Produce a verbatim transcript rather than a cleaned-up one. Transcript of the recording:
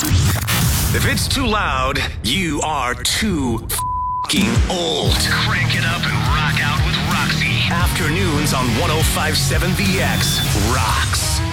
If it's too loud, you are too f***ing old. Crank it up and rock out with Roxy. Afternoons on one oh five point seven The X rocks.